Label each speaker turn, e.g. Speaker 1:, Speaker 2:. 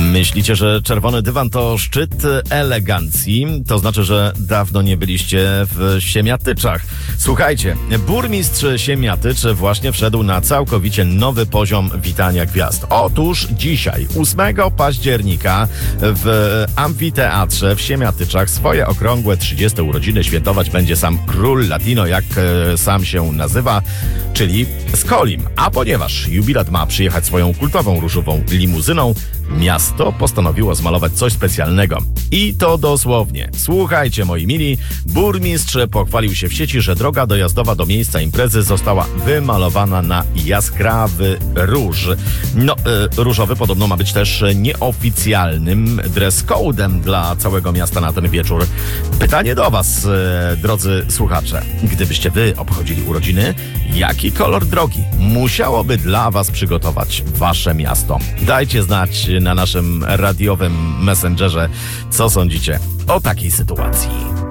Speaker 1: Myślicie, że czerwony dywan to szczyt elegancji? To znaczy, że dawno nie byliście w Siemiatyczach. Słuchajcie, burmistrz Siemiatycz właśnie wszedł na całkowicie nowy poziom witania gwiazd. Otóż dzisiaj, 8 października w amfiteatrze w Siemiatyczach swoje okrągłe 30 urodziny świętować będzie sam król latino, jak sam się nazywa, czyli Skolim. A ponieważ jubilat ma przyjechać swoją kultową różową limuzyną, miasto postanowiło zmalować coś specjalnego. I to dosłownie. Słuchajcie, moi mili, burmistrz pochwalił się w sieci, że droga dojazdowa do miejsca imprezy została wymalowana na jaskrawy róż. Różowy podobno ma być też nieoficjalnym dress code'em dla całego miasta na ten wieczór. Pytanie do was, drodzy słuchacze. Gdybyście wy obchodzili urodziny, jaki kolor drogi musiałoby dla was przygotować wasze miasto? Dajcie znać na naszym radiowym messengerze, co sądzicie o takiej sytuacji.